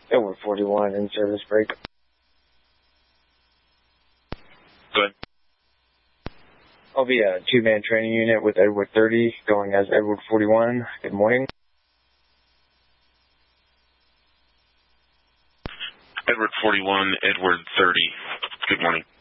Edward 41 in service break. Good. I'll be a two-man training unit with Edward 30 going as Edward 41. Good morning. Edward 41, Edward 30. Good morning.